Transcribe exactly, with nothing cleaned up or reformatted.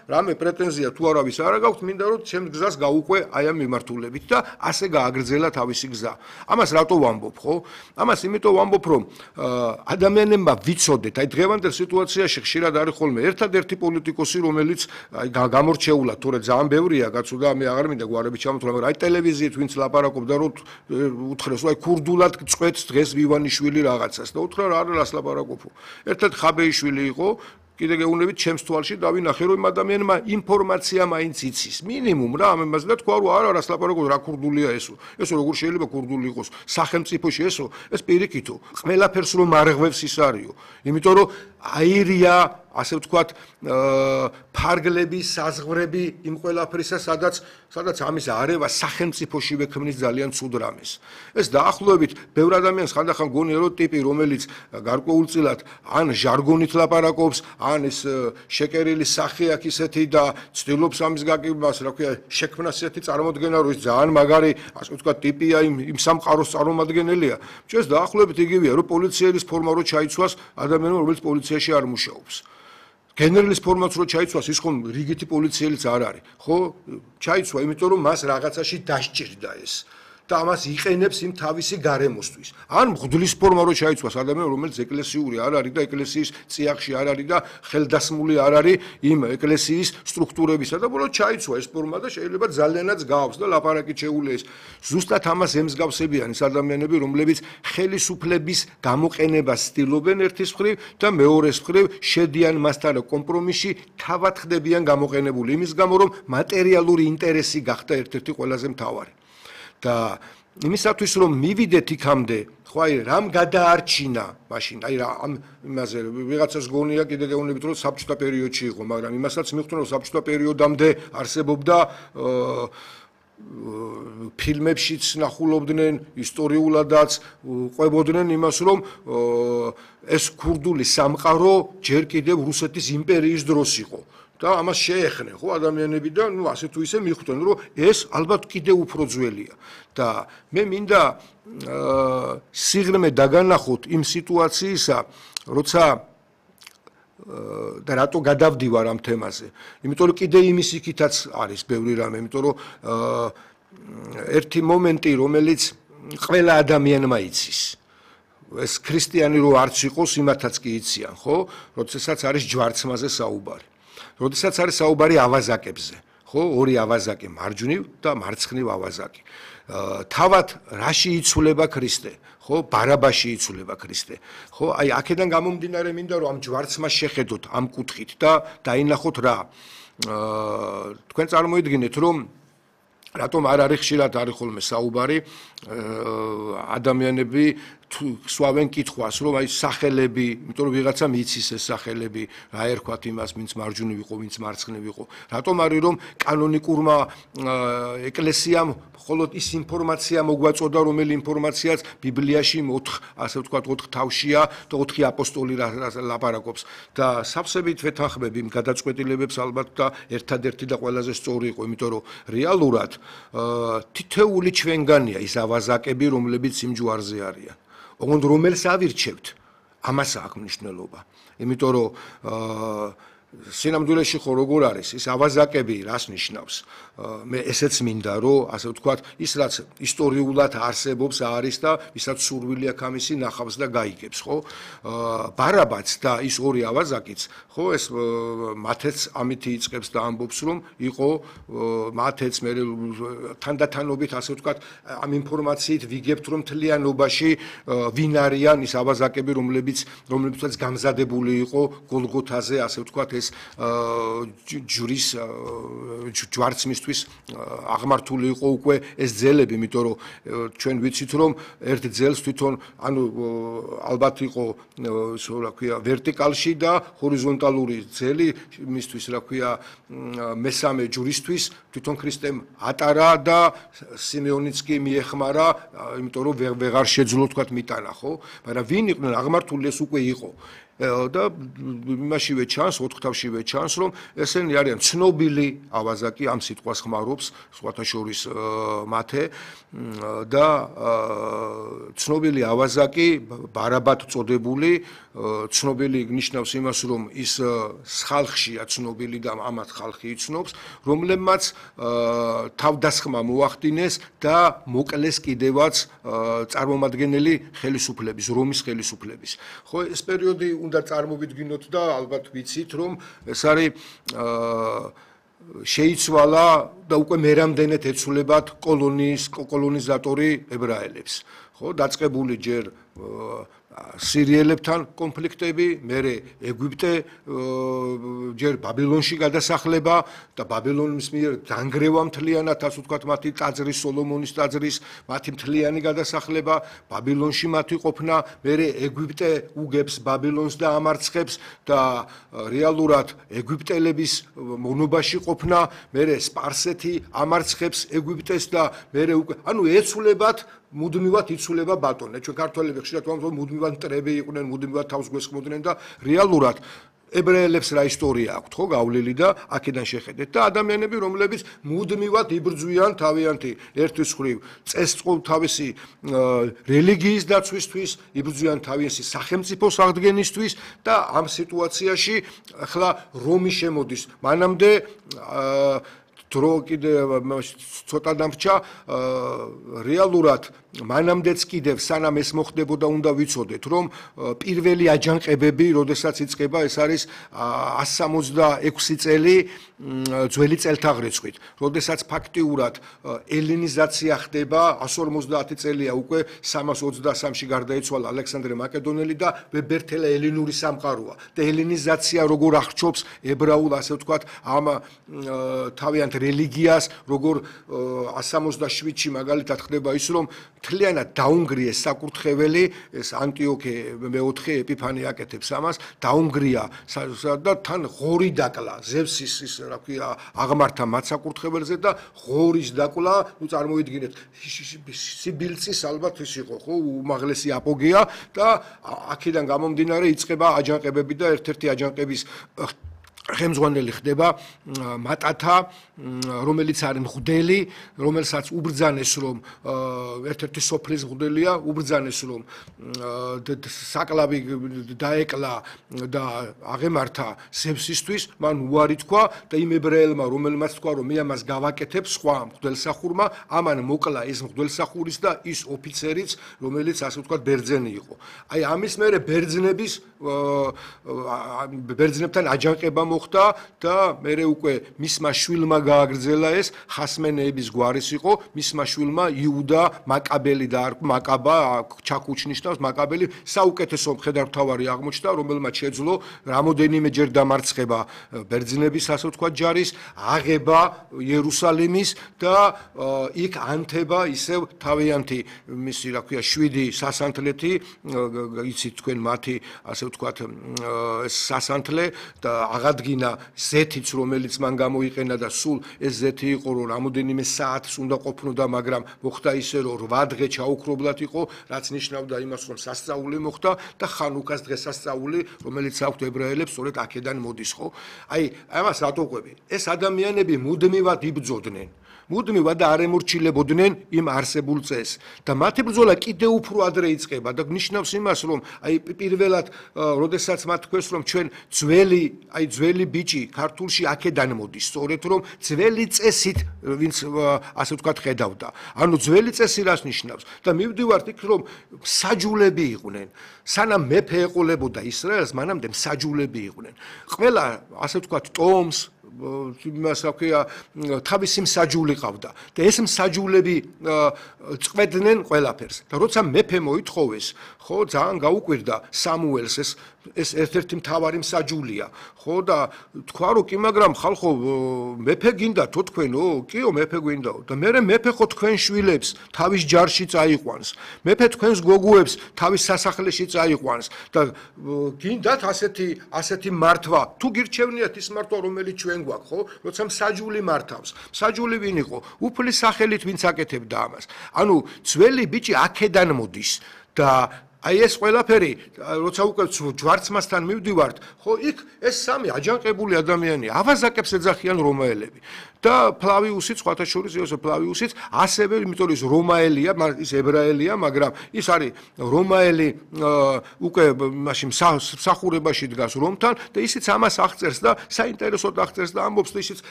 რამე პრეტენზია თუ არავის არ გაქვთ, მინდა რომ ჩემს გზას გაუყვე აი ამ მიმართულებით და ასე გააგრძელა თავისი გზა. ამას რატო ვამბობ, ხო? ამას იმიტომ ვამბობ, რომ ადამიანებმა ვიცოდეთ, აი დღევანდელ სიტუაციაში ხშირად არის ხოლმე ერთადერთი პოლიტიკოსი, რომელიც აი გამორჩეულად, თორე ძალიან ბევრია კაცო და მე აღარ მინდა გვარებით ჩამოთვლა, მაგრამ აი ტელევიზიით ვინც ლაპარაკობდა, რომ უთხრეს, რომ აი ქურდულად წვეთს დღეს ვივანიშვილი რაღაცას და უთხრა რა რას ლაპარაკობო. ერთად ხაბეიშვილი იყო კიდე გეუბნებით ჩემს თვალში დავინახე რომ ადამიანმა ინფორმაცია მაინც იცის მინიმუმ რა ამას და თქვა რომ არა რას ლაპარაკობ რა ქურდულია ესო ესო როგორ შეიძლება ქურდული იყოს სახელმწიფოში ესო ეს პირიქითო ყველაფერს რომ მარღვევს ის არისო იმიტომ რომ აირია ასე ვთქვათ ფარგლები საზღვრები იმ ყველაფრისა სადაც სადაც ამის არევა სახელმწიფოში ვექმნის ძალიან ცუდ რამეს ეს დაახლოებით ბევრ ადამიანს ხანდახან გონია რომ ტიპი რომელიც გარკვეულწილად ან ჟარგონით ლაპარაკობს ან ეს შეკერილი სახე აქვს ისეთი და ცდილობს ამის გაგებას რა ქვია შექმნას ისეთი წარმოდგენა რომ ის ძალიან მაგარი ასე ვთქვათ ტიპია იმ იმ სამყაროს წარმომადგენელია ჩვენს დაახლოებით იგივეა რომ პოლიციის ფორმა რო ჩაიცვას ადამიანმა რომელიც პოლიციაში არ მუშაობს გენერლის ფორმაც რო ჩაიცვას ის ხომ რიგითი პოლიციელიც არ არის ხო ჩაიცვა იმიტომ რომ მას რაღაცაში დასჭირდა ეს და ამას იყენებს იმ თავისი გარემოსთვის ან მღვდლის ფორმა რო ჩაიცვას ადამიანი რომელიც ეკლესიური არ არის და ეკლესიის წიაღში არ არის და ხელდასმული არ არის იმ ეკლესიის სტრუქტურებისა და ბოლოს ჩაიცვა ეს ფორმა და შეიძლება ძალიანაც გაავს და ლაპარაკი შეუძლია ეს ზუსტად ამას ემსგავსებიან ის ადამიანები რომლებიც ხელისუფლების გამოყენებას ცდილობენ ერთის მხრივ და მეორეს მხრივ შედიან მასთან კომპრომისში თავად ხდებიან გამოყენებული იმის გამო რომ მატერიალური ინტერესი გახდა ერთ-ერთი ყველაზე მთავარი და იმისათვის რომ მივიდეთ იქამდე ხო აი რამ გადაარჩინა მაშინ აი რა ამ იმაზე ვიღაცას გონია კიდე გეუბნებით რომ საბჭოთა პერიოდში იყო მაგრამ იმასაც მიხვდნენ რომ საბჭოთა პერიოდამდე არსებობდა ფილმებშიც ნახულობდნენ ისტორიულადაც ყვებოდნენ იმას რომ ეს ქურდული სამყარო ჯერ კიდევ რუსეთის იმპერიის დროს იყო და ამას შეეხნენ ხო ადამიანები და ნუ ასე თუ ისე მიხვდნენ რომ ეს ალბათ კიდევ უფრო ძველია და მე მინდა სიღრმე დაგანახოთ იმ სიტუაციისა როცა და რატო გადავდივარ ამ თემაზე იმიტომ რომ კიდე იმის იქითაც არის ბევრი რამე იმიტომ რომ ერთი მომენტი რომელიც ყველა ადამიანმა იცის ეს ქრისტიანი რო არც იყოს იმათაც კი იციან ხო როდესაც არის ჯვარცმაზე საუბარი როდესაც არის საუბარი ავაზაკებზე ხო ორი ავაზაკი მარჯვნივ და მარცხნივ ავაზაკი თავად რაში იცვლება ქრისტე ხო ბარაბაში იცვლება ქრისტე ხო აი აქედან გამომდინარე მინდა რომ ამ ჯვარცმას შეხედოთ ამ კუთხით და დაინახოთ რა თქვენ წარმოიდგინეთ რომ რატომ არ არის ხშირად არის ხოლმე საუბარი ადამიანები სვავენ კითხვას რომ აი სახელები იმიტომ რომ ვიღაცამ იცის ეს სახელები რა ერქვათ იმას ვინც მარჯვნივ იყო ვინც მარცხნივ იყო რატომ არის რომ კანონიკურმა ეკლესიამ მხოლოდ ის ინფორმაცია მოგვაწოდა რომელი ინფორმაციაც ბიბლიაში ოთხ ასე ვთქვათ ოთხ თავშია და ოთხი აპოსტოლი ლაპარაკობს და სავსებით ვეთანხმები იმ გადაწყვეტილებებს ალბათ და ერთადერთი და ყველაზე სწორი იყო იმიტომ რომ რეალურად თითეული ჩვენგანია ის ავაზაკები რომლებიც იმ ჯვარზე არიან ოღონდ რომელს ავირჩევთ ამას აქვს მნიშვნელობა იმიტომ რომ სინამდვილეში ხო როგორ არის ის ავაზაკები რას ნიშნავს მე ესეც მინდა რომ ასე ვთქვათ ის რაც ისტორიულად არსებობს არის და ვისაც სურვილი აქვს ამისი ნახავს და გაიგებს ხო ბარაბაც და ის ორი ავაზაკიც ხო ეს მათეც ამით იწყებს და ამბობს რომ იყო მათეც მე თანდათანობით ასე ვთქვათ ამ ინფორმაციით ვიგებთ რომ თლიანობაში ვინ არიან ის ავაზაკები რომლებიც რომლებიც გამზადებული იყო გოლგოთაზე ასე ვთქვათ ჯვრის ჯვარცმისთვის აღმართული იყო უკვე ეს ძელები, იმიტომ რომ ჩვენ ვიცით რომ ერთ ძელს თვითონ ანუ ალბათ იყო რა ქვია ვერტიკალში და ჰორიზონტალური ძელი მისთვის რა ქვია მესამე ჯვრისთვის თვითონ ქრისტემ ატარა და სიმეონიც კი მიეხმარა, იმიტომ რომ ვეღარ შეძლო თქვა მიტანა ხო, მაგრამ ვინ იყვნენ აღმართული ეს უკვე იყო და იმაშივე ჩანს, ოთხთავშივე ჩანს, რომ ესენი არიან ცნობილი ავაზაკი, ამ სიტყვას ხმარობს, სხვათა შორის მათე და ცნობილი ავაზაკი, ბარაბად წოდებული, ცნობილი ნიშნავს იმას, რომ ის ხალხშია ცნობილი და ამათ ხალხი იცნობს, რომლებმაც თავდასხმა მოახდინეს და მოკლეს კიდევაც წარმომადგენელი ხელისუფლების, რომის ხელისუფლების. ხო, ეს პერიოდი უნდა წარმოვიდგინოთ და ალბათ ვიცით, რომ ეს არის შეიცვალა და უკვე მერამდენეთ ეცვლებათ კოლონიის კოლონიზატორი ებრაელებს. ხო, დაწყებული ჯერ სირიელებთან კონფლიქტები, მერე ეგვიპტე, ჯერ ბაბილონში გადასახლება და ბაბილონის მიერ დანგრევა მთლიანად, ასე ვთქვათ, მათი ტაძრის, სოლომონის ტაძრის, მათი მთლიანი გადასახლება, ბაბილონში მათი ყოფნა, მერე ეგვიპტე უგებს ბაბილონს და ამარცხებს და რეალურად ეგვიპტელების მონობაში ყოფნა, მერე სპარსეთი ამარცხებს ეგვიპტეს და მერე უკვე, ანუ ეცვლებათ მუდმივად იცვლება ბატონე. ჩვენ ქართველები ხშირად ვამბობთ, რომ მუდმივად მტრები იყვნენ, მუდმივად თავს გვესხმოდნენ და რეალურად ებრაელებს რა ისტორია აქვთ, ხო, გავლილი და აქედან შეხედეთ და ადამიანები, რომლებიც მუდმივად იბრძვიან თავიანთი ერთვის ხრივ წესწყულ თავისი რელიგიის დაცვისთვის, იბრძვიან თავისი სახელმწიფოს აღდგენისთვის და ამ სიტუაციაში ახლა რომი შემოდის. მანამდე დრო კიდე ცოტა დამრჩა რეალურად მანამდეც კიდევ სანამ ეს მოხდებოდა უნდა ვიცოდეთ რომ პირველი აჯანყებები როდესაც იწყება ეს არის ასი სამოცდაექვსი წელი ძველი წელთაღრიცხვით როდესაც ფაქტიურად ელინიზაცია ხდება ასი ორმოცდაათი წელია უკვე სამას ოცდასამში გარდაიცვალა ალექსანდრე მაკედონელი და ვებერთელა ელინური სამყაროა და ელინიზაცია როგორ აღჭობს ებრაულ ასე ვთქვათ ამ თავიანთ რელიგიას როგორ ასი სამოცდაშვიდში მაგალითად ხდება ის რომ მთლიანად დაუნგრიეს საკურთხეველი ეს ანტიოქე მეოთხე ეპიფანე აკეთებს ამას დაუნგრია და თან ღორი დაკლა ზევსის ის რა ქვია აღმართა მათ საკურთხეველზე და ღორის დაკლა ნუ წარმოიდგინეთ სიბილწის ალბათ ის იყო ხო უმაღლესი აპოგეა და აქედან გამომდინარე იწყება აჯანყებები და ერთ-ერთი აჯანყების ხელმძღვანელი ხდება მატათა რომელიც არის მღვდელი რომელსაც უბრძანეს რომ ერთ-ერთი სოფლის მღვდელია უბრძანეს რომ საკლავი დაეკლა და აღემართა ზევსისთვის მან უარი თქვა და იმ ებრაელმა რომელმაც თქვა რომ მე ამას გავაკეთებ სხვა მღვდელსახურმა ამან მოკლა ეს მღვდელსახურის და ის ოფიცერიც რომელიც ასე ვთქვათ ბერძენი იყო აი ამის მერე ბერძნების ბერძნებთან აჯანყება მოხდა და მერე უკვე მისმა შვილმა გააგრძელა ეს ხასმენეების გვარის იყო მისმა შვილმა იუდა მაკაბელი და მაკაბა ჩაკუჩნიშნავს მაკაბელი საუკეთესო მხედართმთავარი აღმოჩნდა რომელმაც შეძლო რამოდენიმეჯერ დამარცხება ბერძნების ასე ვთქვათ ჯარის აღება იერუსალიმის და იქ ანთება ისევ თავიანთი მისი რა ქვია შვიდი სასანთლეთი იცით თქვენ მათი ასე ვთქვათ სასანთლე და აღადგინა ზეთიც რომელიც მან გამოიყენა და სულ ეს ზეთი იყო რომ რამოდენიმე საათს უნდა ყოფნოდა მაგრამ მოხდა ისე რომ რვა დღე ჩაუქრობლად იყო რაც ნიშნავდა იმას რომ სასწაული მოხდა და ხანუკას დღესასწაული რომელიც აქვთ ებრაელებს სწორედ აქედან მოდის ხო აი ამას რატო ყვები ეს ადამიანები მუდმივად იბრძოდნენ მუდმივად და არ ემორჩილებოდნენ იმ არსებულ წესს და მათი ბრძოლა კიდევ უფრო ადრე იწყება და ნიშნავს იმას რომ აი პირველად როდესაც მათ თქვეს რომ ჩვენ ძველი აი ძველი ბიჭი ქართულში აქედან მოდის სწორედ რომ ძველი წესით ვინც ასე ვთქვათ ხედავდა ანუ ძველი წესი რას ნიშნავს და მივდივართ იქ რომ საჯულები იყვნენ სანამ მეფე ეყოლებოდა ისრაელს მანამდე საჯულები იყვნენ ყველა ასე ვთქვათ ტომს იმას აქვია თავისი მსაჯული ყავდა და ეს მსაჯულები წყვედნენ ყველაფერს და როცა მეფე მოითხოვეს ხო ძალიან გაუკვირდა სამუელს ეს ეს ერთ-ერთი მთავარი მსაჯულია ხო და თქვა რომ კი მაგრამ ხალხო მეფე გინდათო თქვენო კიო მეფე გვინდაო და მე მეფე ხო თქვენ შვილებს თავის ჯარში წაიყვანს მეფე თქვენს გოგოებს თავის სასახლეში წაიყვანს და გინდათ ასეთი ასეთი მართვა თუ გირჩევნიათ ის მართვა რომელიც ჩვენ გვაქვს ხო როცა მსაჯული მართავს მსაჯული ვინ იყო უფლის სახელით ვინც აკეთებდა ამას ანუ ძველი ბიჭი აქედან მოდის და აი ეს ყველაფერი, როცა უკვე ჯვარცმასთან მივდივართ, ხო, იქ ეს სამი აჯანყებული ადამიანი ავაზაკებს ეძახიან რომაელები. და ფლავიუსიც, სხვათა შორის იოსებ ფლავიუსიც ასევე, იმიტომ რომ ის რომაელია, ის ებრაელია, მაგრამ ის არის რომაელი უკვე მაშინ მსახურებაში დგას რომთან და ისიც ამას აღწერს და საინტერესოდ აღწერს და ამბობს და ისიც